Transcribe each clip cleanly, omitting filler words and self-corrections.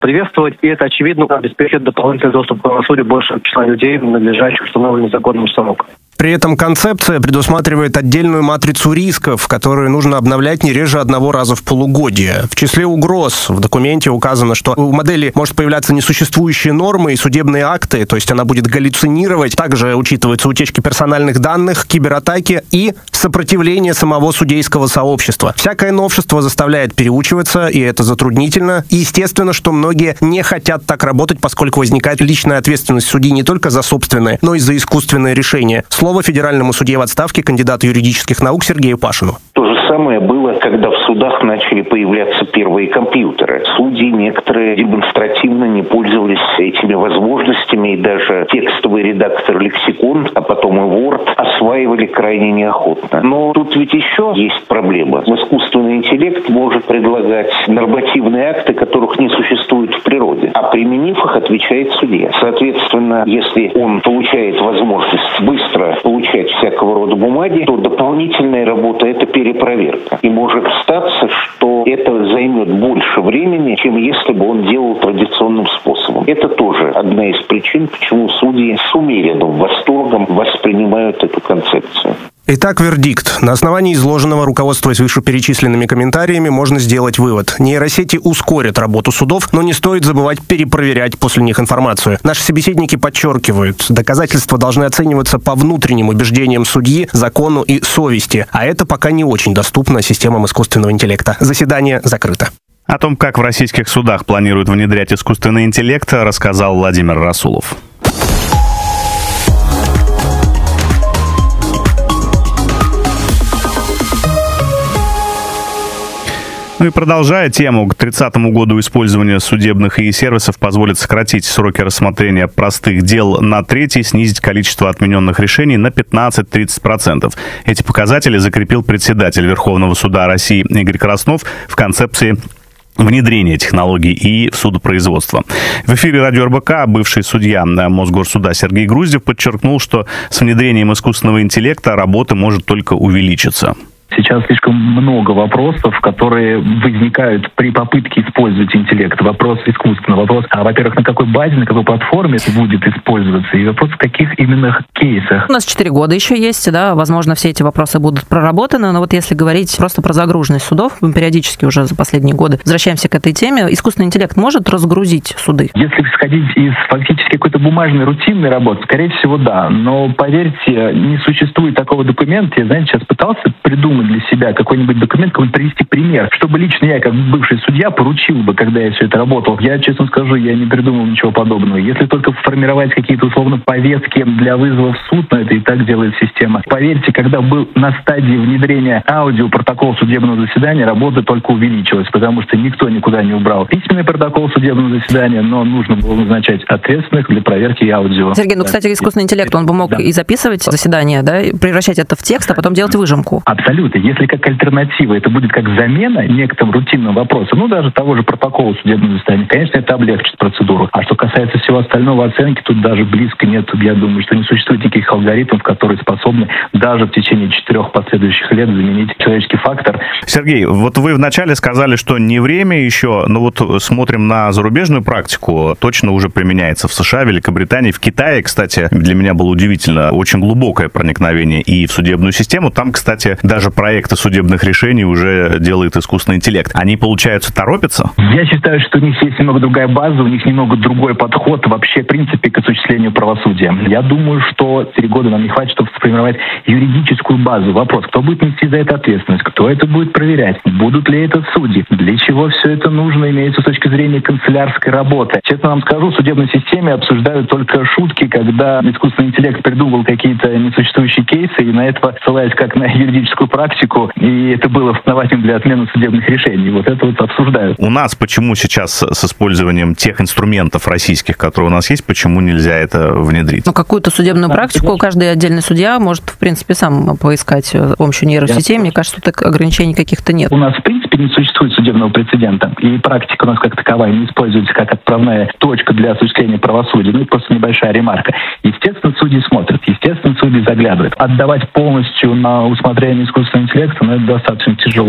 приветствовать, и это, очевидно, обеспечит дополнительный доступ к правосудию большего числа людей, надлежащих установленным законным сроком. При этом концепция предусматривает отдельную матрицу рисков, которую нужно обновлять не реже одного раза в полугодие. В числе угроз в документе указано, что у модели может появляться несуществующие нормы и судебные акты, то есть она будет галлюцинировать. Также учитываются утечки персональных данных, кибератаки и сопротивление самого судейского сообщества. Всякое новшество заставляет переучиваться, и это затруднительно. И естественно, что многие не хотят так работать, поскольку возникает личная ответственность судьи не только за собственные, но и за искусственные решения. Слово федеральному судье в отставке, кандидату юридических наук Сергею Пашину. То же самое было, когда в судах начали появляться первые компьютеры. Судьи некоторые демонстративно не пользовались этими возможностями, и даже текстовый редактор лексикон, а потом и Word осваивали крайне неохотно. Но тут ведь еще есть проблема. Искусственный интеллект может предлагать нормативные акты, которых не существует в природе, а применив их, отвечает судья. Соответственно, если он получает возможность быстро получать всякого рода бумаги, то дополнительная работа – это перепроверка. И может статься, что это займет больше времени, чем если бы он делал традиционным способом. Это тоже одна из причин, почему судьи с умеренным восторгом воспринимают эту концепцию. Итак, вердикт. На основании изложенного, руководствуясь вышеперечисленными комментариями, можно сделать вывод. Нейросети ускорят работу судов, но не стоит забывать перепроверять после них информацию. Наши собеседники подчеркивают, доказательства должны оцениваться по внутренним убеждениям судьи, закону и совести, а это пока не очень доступно системам искусственного интеллекта. Заседание закрыто. О том, как в российских судах планируют внедрять искусственный интеллект, рассказал Владимир Расулов. Ну и продолжая тему, к 30 году использование судебных и-сервисов позволит сократить сроки рассмотрения простых дел на треть и снизить количество отмененных решений на 15-30%. Эти показатели закрепил председатель Верховного суда России Игорь Краснов в концепции внедрения технологий и судопроизводства. В эфире радио РБК бывший судья Мосгорсуда Сергей Груздев подчеркнул, что с внедрением искусственного интеллекта работа может только увеличиться. Сейчас слишком много вопросов, которые возникают при попытке использовать интеллект. Вопрос искусственный, вопрос, во-первых, на какой базе, на какой платформе это будет использоваться, и вопрос, в каких именно кейсах. У нас 4 года еще есть, да, возможно, все эти вопросы будут проработаны, но вот если говорить просто про загруженность судов, мы периодически уже за последние годы возвращаемся к этой теме, искусственный интеллект может разгрузить суды? Если исходить из фактически какой-то бумажной, рутинной работы, скорее всего, да. Но, поверьте, не существует такого документа. Я, знаете, сейчас пытался придумать для себя какой-нибудь документ, какой-нибудь привести пример, чтобы лично я, как бывший судья, поручил бы, когда я все это работал. Я, честно скажу, я не придумал ничего подобного. Если только формировать какие-то, условно, повестки для вызова в суд, но это и так делает система. Поверьте, когда был на стадии внедрения аудиопротокол судебного заседания, работа только увеличилась, потому что никто никуда не убрал письменный протокол судебного заседания, но нужно было назначать ответственных для проверки и аудио. Сергей, кстати, искусственный интеллект, он бы мог и записывать заседание, да, и превращать это в текст, а потом делать выжимку. Абсолютно. Если как альтернатива, это будет как замена некоторым рутинным вопросам, даже того же протокола судебного заседания, конечно, это облегчит процедуру. А что касается всего остального, оценки тут даже близко нет. Я думаю, что не существует никаких алгоритмов, которые способны даже в течение 4 последующих лет заменить человеческий фактор. Сергей, вот вы вначале сказали, что не время еще, но вот смотрим на зарубежную практику, точно уже применяется в США, Великобритании, в Китае, кстати, для меня было удивительно, очень глубокое проникновение и в судебную систему. Там, кстати, даже проекты судебных решений уже делает искусственный интеллект. Они, получается, торопятся? Я считаю, что у них есть немного другая база, у них немного другой подход вообще, в принципе, к осуществлению правосудия. Я думаю, что 3 года нам не хватит, чтобы сформировать юридическую базу. Вопрос, кто будет нести за это ответственность, кто это будет проверять, будут ли это судьи, для чего все это нужно, имеется с точки зрения канцелярской работы. Честно вам скажу, в судебной системе обсуждают только шутки, когда искусственный интеллект придумывал какие-то несуществующие кейсы, и на это ссылаясь как на юридическую практику, и это было основанием для отмены судебных решений. Вот это вот обсуждают. У нас почему сейчас с использованием тех инструментов российских, которые у нас есть, почему нельзя это внедрить? Какую-то судебную практику каждый отдельный судья может, в принципе, сам поискать с помощью нейросетей. Мне кажется, тут ограничений каких-то нет. У нас, в принципе, не существует судебного прецедента, и практика у нас как таковая не используется как отправная точка для осуществления правосудия. Это просто небольшая ремарка. Естественно, судьи смотрят, естественно, судьи заглядывают. Отдавать полностью на усмотрение искусственного интеллекта, это достаточно тяжело.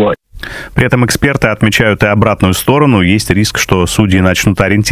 При этом эксперты отмечают и обратную сторону. Есть риск, что судьи начнут ориентироваться